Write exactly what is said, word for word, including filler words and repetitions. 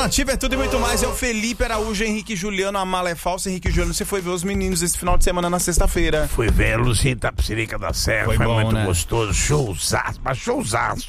Nativa é tudo e muito mais. É o Felipe Araújo, Henrique Juliano, a mala é falsa. Henrique Juliano, você foi ver os meninos esse final de semana na sexta-feira. Fui ver a Luzinha Tapsirica da Serra, Foi foi, bom, muito né? gostoso, showzaço, mas showzaço.